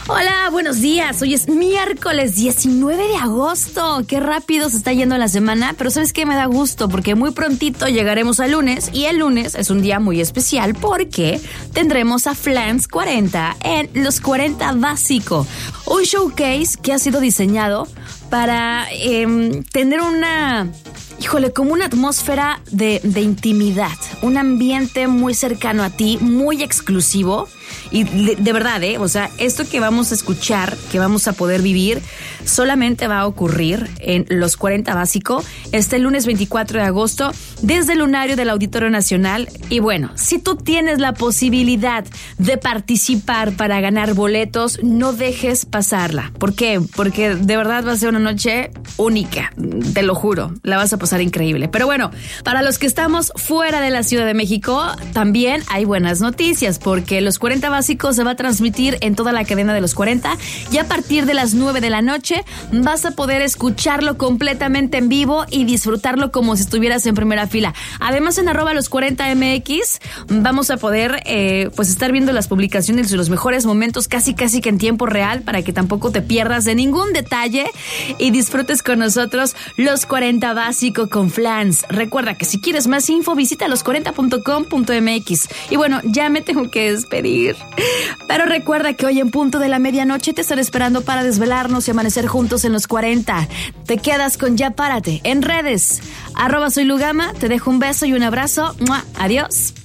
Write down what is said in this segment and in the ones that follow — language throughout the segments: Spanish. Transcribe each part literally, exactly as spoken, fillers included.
Hola, buenos días. Hoy es miércoles diecinueve de agosto. Qué rápido se está yendo la semana, pero ¿sabes qué? Me da gusto porque muy prontito llegaremos al lunes y el lunes es un día muy especial porque tendremos a Flans cuarenta en Los cuarenta Básico, un showcase que ha sido diseñado para eh, tener una... Híjole, como una atmósfera de, de intimidad, un ambiente muy cercano a ti, muy exclusivo. Y de, de verdad, ¿eh? O sea, esto que vamos a escuchar, que vamos a poder vivir, solamente va a ocurrir en Los cuarenta Básico este lunes veinticuatro de agosto desde el lunario del Auditorio Nacional. Y bueno, si tú tienes la posibilidad de participar para ganar boletos, no dejes pasarla. ¿Por qué? Porque de verdad va a ser una noche única, te lo juro, la vas a pasar increíble. Pero bueno, para los que estamos fuera de la Ciudad de México, también hay buenas noticias, porque Los cuarenta Básico se va a transmitir en toda la cadena de Los cuarenta y a partir de las nueve de la noche vas a poder escucharlo completamente en vivo y disfrutarlo como si estuvieras en primera fila. Además, en arroba Los cuarenta M X vamos a poder eh, pues estar viendo las publicaciones de los mejores momentos casi casi que en tiempo real para que tampoco te pierdas de ningún detalle y disfrutes con nosotros Los cuarenta Básico con Flans. Recuerda que si quieres más info visita los cuarenta punto com punto m x. Y bueno, ya me tengo que despedir. Pero recuerda que hoy en punto de la medianoche te estaré esperando para desvelarnos y amanecer juntos en Los cuarenta. Te quedas con Ya Párate en redes. Arroba soy Lugama. Te dejo un beso y un abrazo. ¡Mua! Adiós.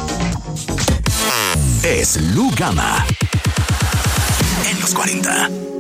Es Lugama en Los cuarenta.